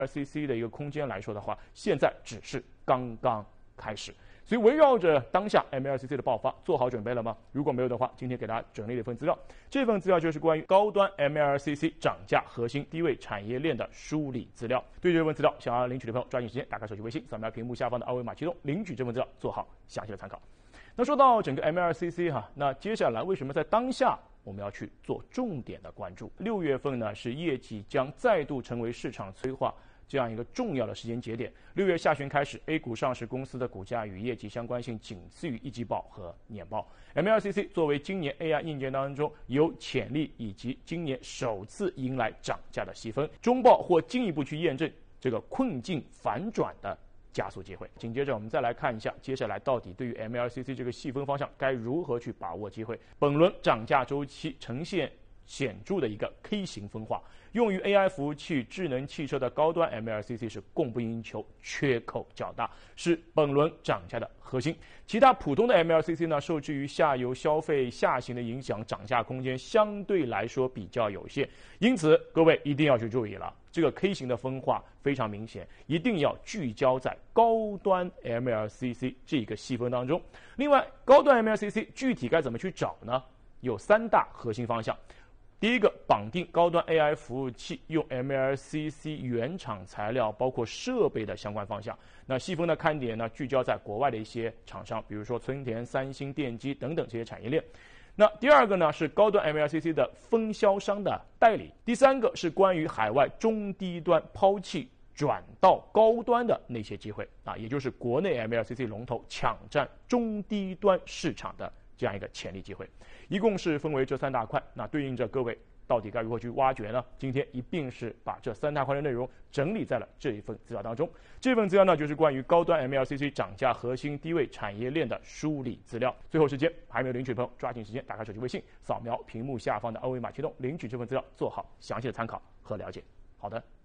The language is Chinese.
MLCC 的一个空间来说的话，现在只是刚刚开始。所以围绕着当下 MLCC 的爆发，做好准备了吗？如果没有的话，今天给大家整理了一份资料，这份资料就是关于高端 MLCC 涨价核心低位产业链的梳理资料。对于这份资料，想要领取的朋友，抓紧时间打开手机微信，扫描屏幕下方的二维码启动领取这份资料，做好详细的参考。那说到整个 MLCC 那接下来为什么在当下我们要去做重点的关注？6月份呢是业绩将再度成为市场催化这样一个重要的时间节点。6月下旬开始 ，A 股上市公司的股价与业绩相关性仅次于一季报和年报。MLCC 作为今年 AI 硬件当中有潜力以及今年首次迎来涨价的细分，中报或进一步去验证这个困境反转的加速机会。紧接着我们再来看一下，接下来到底对于 MLCC 这个细分方向该如何去把握机会。本轮涨价周期呈现显著的一个 K 型分化，用于 AI 服务器、智能汽车的高端 MLCC 是供不应求，缺口较大，是本轮涨价的核心。其他普通的 MLCC 呢，受制于下游消费下行的影响，涨价空间相对来说比较有限。因此，各位一定要去注意了，这个 K 型的分化非常明显，一定要聚焦在高端 MLCC 这个细分当中。另外，高端 MLCC 具体该怎么去找呢？有3大核心方向。第一个，绑定高端 AI 服务器，用 MLCC 原厂材料包括设备的相关方向。那细分的看点呢，聚焦在国外的一些厂商，比如说村田、三星电机等等这些产业链。那第二个呢，是高端 MLCC 的分销商的代理。第三个是关于海外中低端抛弃转到高端的那些机会也就是国内 MLCC 龙头抢占中低端市场的这样一个潜力机会。一共是分为这3大块，那对应着各位到底该如何去挖掘呢？今天一并是把这3大块的内容整理在了这一份资料当中。这份资料呢，就是关于高端 MLCC 涨价核心低位产业链的梳理资料。最后时间还没有领取的朋友，抓紧时间打开手机微信，扫描屏幕下方的二维码启动领取这份资料，做好详细的参考和了解。好的。